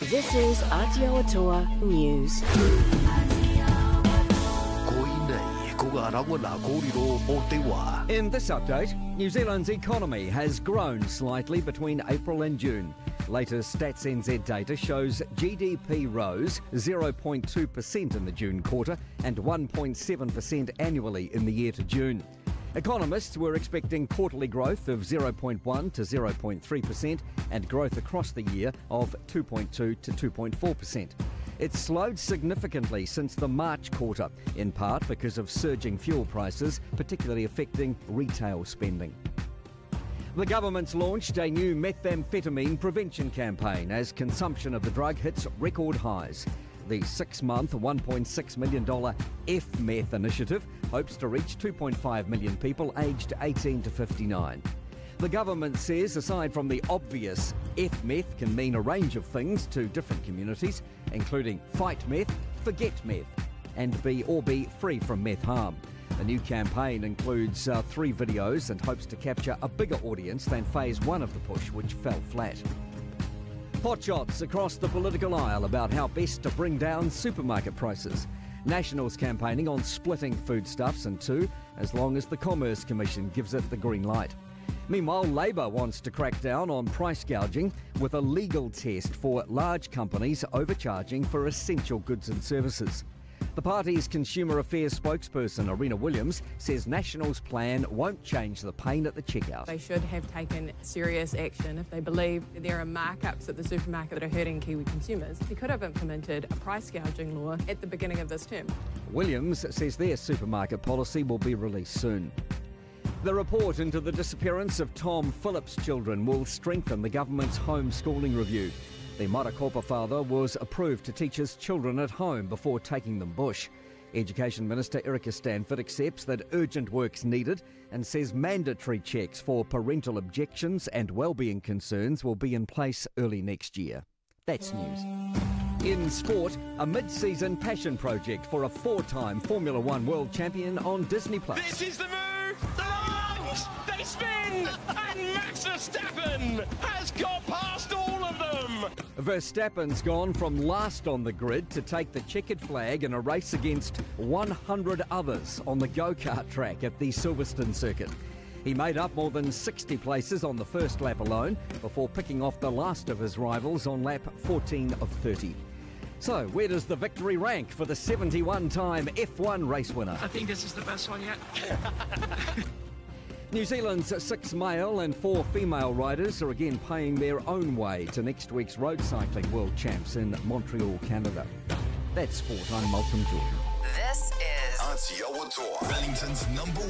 This is Aotearoa News. In this update, New Zealand's economy has grown slightly between April and June. Latest Stats NZ data shows GDP rose 0.2% in the June quarter and 1.7% annually in the year to June. Economists were expecting quarterly growth of 0.1 to 0.3% and growth across the year of 2.2 to 2.4%. It's slowed significantly since the March quarter, in part because of surging fuel prices, particularly affecting retail spending. The government's launched a new methamphetamine prevention campaign as consumption of the drug hits record highs. The 6-month, $1.6 million F-Meth initiative hopes to reach 2.5 million people aged 18 to 59. The government says, aside from the obvious, F-Meth can mean a range of things to different communities, including fight meth, forget meth, and be free from meth harm. The new campaign includes 3 videos and hopes to capture a bigger audience than phase 1 of the push, which fell flat. Hotshots across the political aisle about how best to bring down supermarket prices. Nationals campaigning on splitting foodstuffs in 2, as long as the Commerce Commission gives it the green light. Meanwhile, Labor wants to crack down on price gouging with a legal test for large companies overcharging for essential goods and services. The party's Consumer Affairs spokesperson, Arena Williams, says National's plan won't change the pain at the checkout. They should have taken serious action if they believe there are markups at the supermarket that are hurting Kiwi consumers. They could have implemented a price gouging law at the beginning of this term. Williams says their supermarket policy will be released soon. The report into the disappearance of Tom Phillips' children will strengthen the government's homeschooling review. The Marakopa father was approved to teach his children at home before taking them bush. Education Minister Erica Stanford accepts that urgent work's needed and says mandatory checks for parental objections and wellbeing concerns will be in place early next year. That's news. In sport, a mid-season passion project for a 4-time Formula One world champion on Disney+. This is the move! The lines! They spin! And Max Verstappen has got past all of them! Verstappen's gone from last on the grid to take the checkered flag in a race against 100 others on the go-kart track at the Silverstone circuit. He made up more than 60 places on the first lap alone before picking off the last of his rivals on lap 14 of 30. So, where does the victory rank for the 71-time F1 race winner? I think this is the best one yet. New Zealand's 6 male and 4 female riders are again paying their own way to next week's road cycling world champs in Montreal, Canada. That's sport. I'm Malcolm Jordan. This is Aotearoa, Wellington's #1